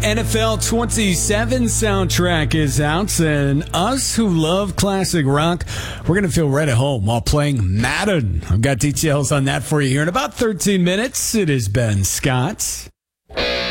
NFL 27 soundtrack is out, and us who love classic rock, we're going to feel right at home while playing Madden. I've got details on that for you here in about 13 minutes. It is Ben Scott.